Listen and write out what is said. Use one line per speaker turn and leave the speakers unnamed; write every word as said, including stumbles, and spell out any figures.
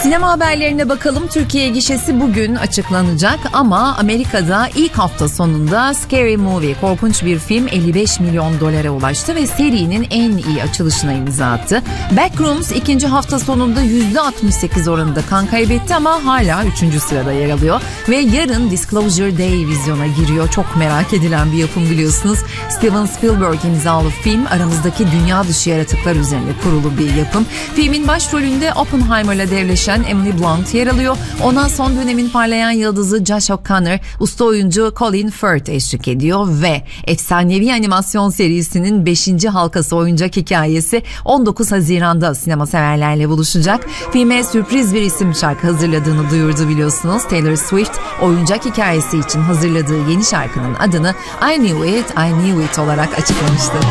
Sinema haberlerine bakalım. Türkiye gişesi bugün açıklanacak ama Amerika'da ilk hafta sonunda Scary Movie, korkunç bir film, elli beş milyon dolara ulaştı ve serinin en iyi açılışına imza attı. Backrooms ikinci hafta sonunda yüzde altmış sekiz oranında kan kaybetti ama hala üçüncü sırada yer alıyor. Ve yarın Disclosure Day vizyona giriyor. Çok merak edilen bir yapım biliyorsunuz. Steven Spielberg imzalı film, aramızdaki dünya dışı yaratıklar üzerine kurulu bir yapım. Filmin başrolünde Oppenheimer'la devleşen Emily Blunt yer alıyor. Ona son dönemin parlayan yıldızı Josh O'Connor, usta oyuncu Colin Firth eşlik ediyor ve efsanevi animasyon serisinin beşinci halkası oyuncak hikayesi on dokuz Haziran'da sinema severlerle buluşacak. Filme sürpriz bir isim şarkı hazırladığını duyurdu biliyorsunuz. Taylor Swift oyuncak hikayesi için hazırladığı yeni şarkının adını I Knew It, I Knew It olarak açıklamıştı.